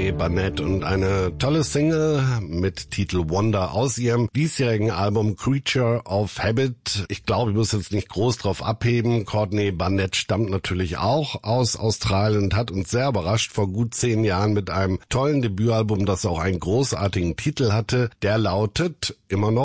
Courtney Barnett und eine tolle Single mit Titel Wonder aus ihrem diesjährigen Album Creature of Habit. Ich glaube, ich muss jetzt nicht groß drauf abheben. Courtney Barnett stammt natürlich auch aus Australien und hat uns sehr überrascht vor gut 10 Jahren mit einem tollen Debütalbum, das auch einen großartigen Titel hatte. Der lautet immer noch